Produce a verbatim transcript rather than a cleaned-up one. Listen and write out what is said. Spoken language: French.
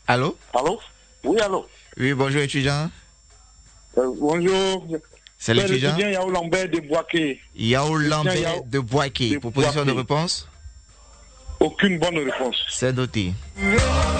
Allô? Allô? Oui, allô? Oui, bonjour étudiant. Euh, bonjour. C'est l'étudiant Yao Lambert de Boaké. Yao Lambert de Boaké. Proposition de réponse? Aucune bonne réponse. C'est noté.